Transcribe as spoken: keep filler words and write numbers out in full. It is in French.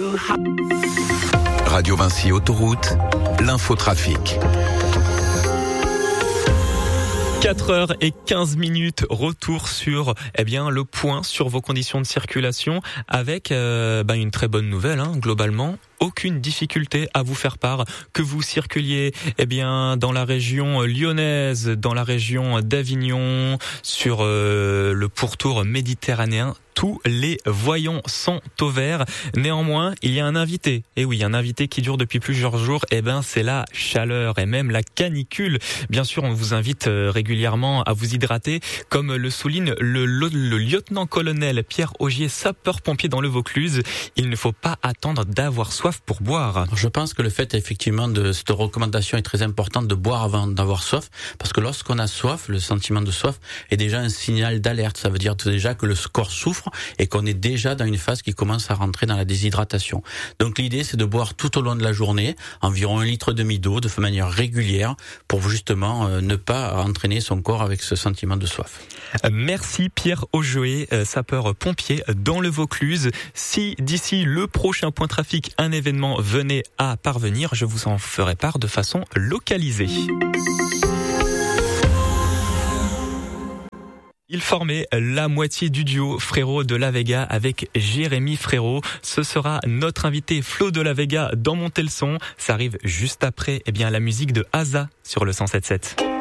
Radio Vinci Autoroute, l'infotrafic. quatre heures quinze minutes, retour sur eh bien le point sur vos conditions de circulation avec euh, bah, une très bonne nouvelle hein, globalement. Aucune difficulté à vous faire part, que vous circuliez eh bien dans la région lyonnaise, dans la région d'Avignon, sur euh, le pourtour méditerranéen. Tous les voyants sont au vert. Néanmoins, il y a un invité. Et oui, un invité qui dure depuis plusieurs jours. Eh ben, c'est la chaleur et même la canicule. Bien sûr, on vous invite régulièrement à vous hydrater, comme le souligne le, le, le lieutenant-colonel Pierre Augier, sapeur-pompier dans le Vaucluse. Il ne faut pas attendre d'avoir soif pour boire. Je pense que le fait, effectivement, de cette recommandation est très importante de boire avant d'avoir soif, parce que lorsqu'on a soif, le sentiment de soif est déjà un signal d'alerte. Ça veut dire déjà que le corps souffre et qu'on est déjà dans une phase qui commence à rentrer dans la déshydratation. Donc l'idée, c'est de boire tout au long de la journée environ un litre et demi d'eau de manière régulière pour justement euh, ne pas entraîner son corps avec ce sentiment de soif. Merci Pierre Augier, sapeur-pompier dans le Vaucluse. Si d'ici le prochain point trafic, un événement venait à parvenir, je vous en ferai part de façon localisée. Il formait la moitié du duo Frérot de la Vega avec Jérémy Frérot. Ce sera notre invité Flo de la Vega dans Monter le son. Ça arrive juste après eh bien, la musique de Aza sur le cent sept sept.